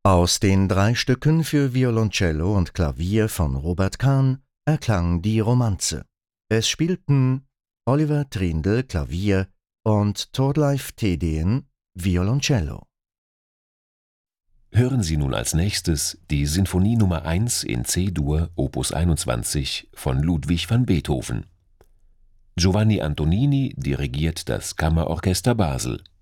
Aus den 3 Stücken für Violoncello und Klavier von Robert Kahn erklang die Romanze. Es spielten Oliver Trindl Klavier und Thorleif Thedéen Violoncello. Hören Sie nun als nächstes die Sinfonie Nummer 1 in C-Dur, Opus 21 von Ludwig van Beethoven. Giovanni Antonini dirigiert das Kammerorchester Basel.